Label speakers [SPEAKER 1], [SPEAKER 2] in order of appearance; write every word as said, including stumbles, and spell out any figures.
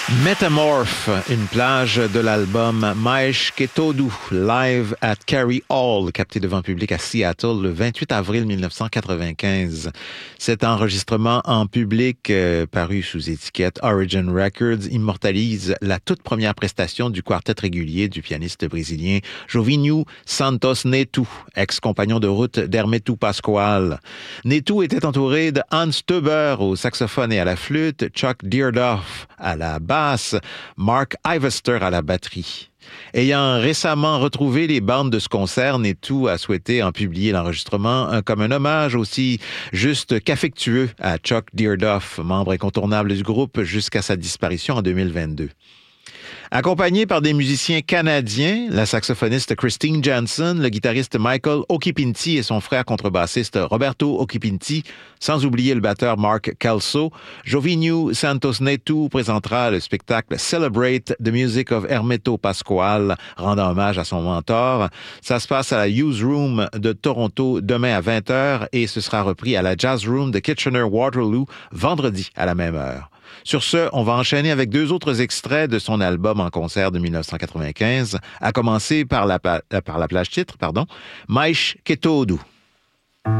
[SPEAKER 1] Metamorph, une plage de l'album Mais que Todo, live at Carey Hall, capté devant public à Seattle le vingt-huit avril mille neuf cent quatre-vingt-quinze. Cet enregistrement en public, euh, paru sous étiquette Origin Records, immortalise la toute première prestation du quartet régulier du pianiste brésilien Jovínio Santos Neto, ex-compagnon de route d'Hermeto Pascoal. Neto était entouré de Hans Teuber au saxophone et à la flûte, Chuck Deardoff à la basse, Mark Ivester à la batterie. Ayant récemment retrouvé les bandes de ce concert, Neto a souhaité en publier l'enregistrement comme un hommage aussi juste qu'affectueux à Chuck Deardoff, membre incontournable du groupe jusqu'à sa disparition en deux mille vingt-deux. Accompagné par des musiciens canadiens, la saxophoniste Christine Jansen, le guitariste Michael Occhipinti et son frère contrebassiste Roberto Occhipinti, sans oublier le batteur Mark Kelso, Jovínio Santos Neto présentera le spectacle Celebrate the Music of Hermeto Pascoal, rendant hommage à son mentor. Ça se passe à la Youth Room de Toronto demain à vingt heures et ce sera repris à la Jazz Room de Kitchener-Waterloo vendredi à la même heure. Sur ce, on va enchaîner avec deux autres extraits de son album en concert de mille neuf cent quatre-vingt-quinze, à commencer par la, par la plage titre, pardon, Mais que Todo.